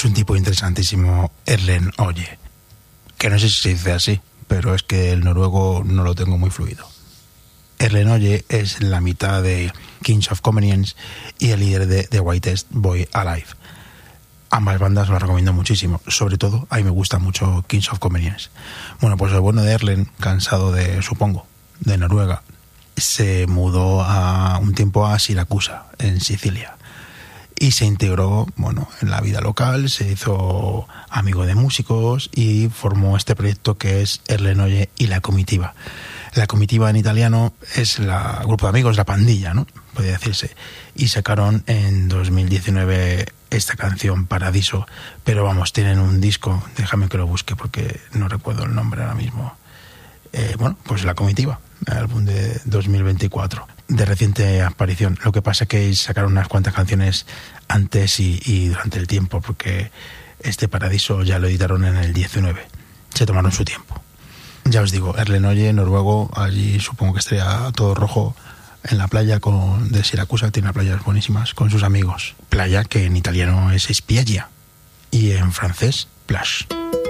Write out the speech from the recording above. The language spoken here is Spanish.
Es un tipo interesantísimo, Erlend Øye, que no sé si se dice así, pero es que el noruego no lo tengo muy fluido. Erlend Øye es la mitad de Kings of Convenience y el líder de The Whitest Boy Alive. Ambas bandas las recomiendo muchísimo, sobre todo a mí me gusta mucho Kings of Convenience. Bueno, pues el bueno de Erlend, cansado de Noruega, se mudó a un tiempo a Siracusa, en Sicilia, y se integró, en la vida local, se hizo amigo de músicos y formó este proyecto que es Erlend Øye y La Comitiva. La Comitiva en italiano es el grupo de amigos, la pandilla, ¿no? Podría decirse. Y sacaron en 2019 esta canción, Paradiso, pero vamos, tienen un disco, déjame que lo busque porque no recuerdo el nombre ahora mismo. Pues La Comitiva, el álbum de 2024, de reciente aparición. Lo que pasa es que sacaron unas cuantas canciones antes y durante el tiempo, porque este Paradiso ya lo editaron en el 19. Se tomaron su tiempo. Ya os digo, Erlend Øye, noruego, allí supongo que estaría todo rojo en la playa de Siracusa, tiene playas buenísimas, con sus amigos. Playa que en italiano es spiaggia y en francés, plage.